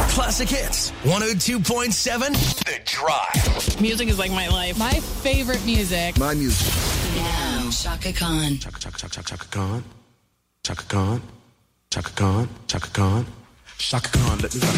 Classic Hits, 102.7, The Drive. Music is like my life. My favorite music. My music. Now, Shaka Khan. Chaka Khan. Chaka Khan. Chaka Khan. Chaka Khan. Chaka Khan. Chaka Khan, let me rock